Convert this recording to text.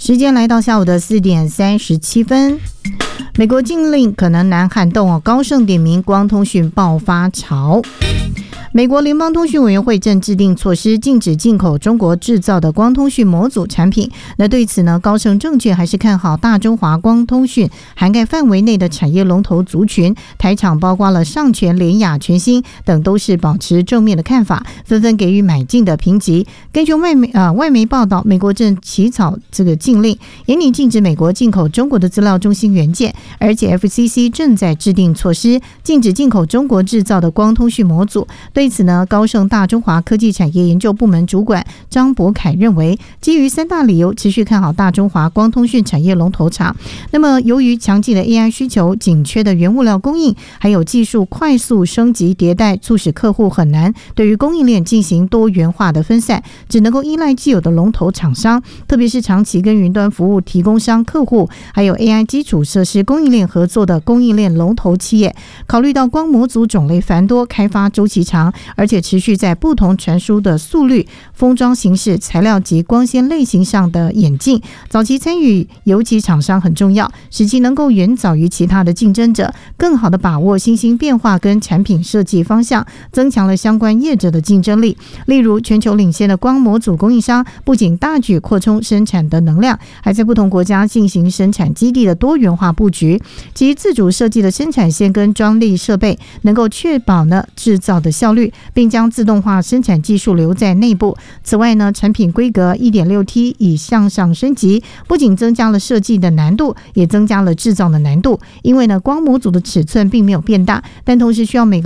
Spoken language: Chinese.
时间来到下午的4点37分。美国禁令可能难撼动高盛点名光通讯爆发潮。美国联邦通讯委员会正制定措施，禁止进口中国制造的光通讯模组产品。那对此呢，高盛证券还是看好大中华光通讯涵盖范围内的产业龙头族群，台厂包括了上全、联雅、全新等，都是保持正面的看法，纷纷给予买进的评级。根据外媒报道，美国正起草这个禁令，严拟禁止美国进口中国的资料中心元件，而且 FCC 正在制定措施，禁止进口中国制造的光通讯模组。对此呢，高盛大中华科技产业研究部门主管张博凯认为，基于3大理由，持续看好大中华光通讯产业龙头厂。那么，由于强劲的 AI 需求、紧缺的原物料供应，还有技术快速升级迭代，促使客户很难对于供应链进行多元化的分散，只能够依赖既有的龙头厂商，特别是长期跟云端服务提供商客户，还有 AI 基础设施供应链合作的供应链龙头企业。考虑到光模组种类繁多，开发周期长，而且持续在不同传输的速率、封装形式、材料及光纤类型上的演进，早期参与尤其厂商很重要，使其能够远早于其他的竞争者，更好的把握新兴变化跟产品设计方向，增强了相关业者的竞争力。例如，全球领先的光模组供应商不仅大举扩充生产的能量，还在不同国家进行生产基地的多元化布局，及自主设计的生产线跟专利设备，能够确保呢制造的效率，并将自动化生产技术留在内部。此外呢，产品规格 1.6T 以向上升级，不仅增加了设计的难度，也增加了制造的难度。因为呢，光模组的尺寸并没有变大，但同时需要每个